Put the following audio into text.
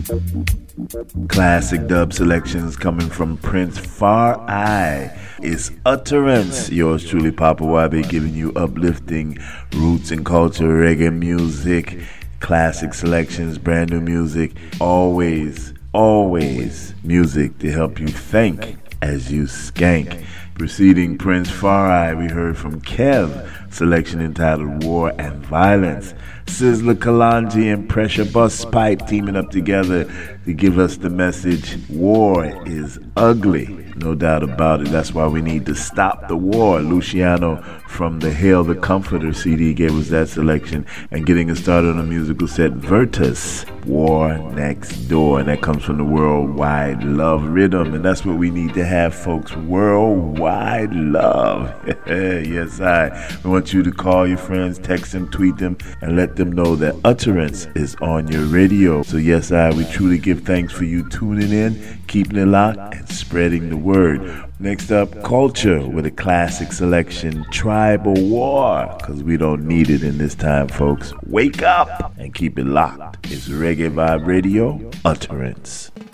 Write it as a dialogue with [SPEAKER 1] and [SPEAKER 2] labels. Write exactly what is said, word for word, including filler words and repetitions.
[SPEAKER 1] Classic dub selections coming from Prince Far Eye. It's Utterance. Yours truly, Papa Wabi, giving you uplifting roots and culture, reggae music, classic selections, brand new music. Always, always music to help you think as you skank. Preceding Prince Far Eye, we heard from Kev, selection entitled War and Violence. Sizzla Kalonji and Pressure Bus Pipe teaming up together to give us the message, war is ugly. No doubt about it. That's why we need to stop the war. Luciano from the Hail the Comforter C D gave us that selection. And getting us started on a musical set, Virtus, War Next Door. And that comes from the Worldwide Love Rhythm. And that's what we need to have, folks. Worldwide love. Yes, I. We want you to call your friends, text them, tweet them, and let them know that Utterance is on your radio. So yes, I, we truly give thanks for you tuning in, keeping it locked, and spreading the word. Next up, Culture with a classic selection, Tribal War, because we don't need it in this time, folks. Wake up and keep it locked. It's Reggae Vibe Radio, Utterance.